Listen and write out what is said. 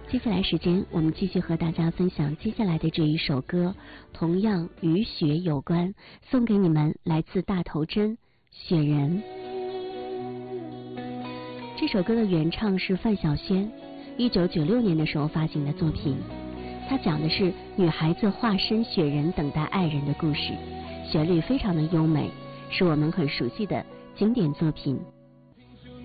接下来时间，我们继续和大家分享接下来的这一首歌，同样与雪有关，送给你们，来自大头针《雪人》。这首歌的原唱是范晓萱，1996年的时候发行的作品。它讲的是女孩子化身雪人等待爱人的故事，旋律非常的优美，是我们很熟悉的经典作品。